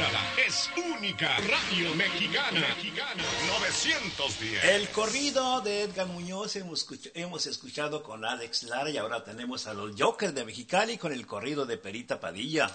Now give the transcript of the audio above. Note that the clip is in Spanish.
Esta es única Radio Mexicana. 910. El corrido de Edgar Muñoz hemos escuchado con Alex Lara y ahora tenemos a los Jokers de Mexicali con el corrido de Perita Padilla.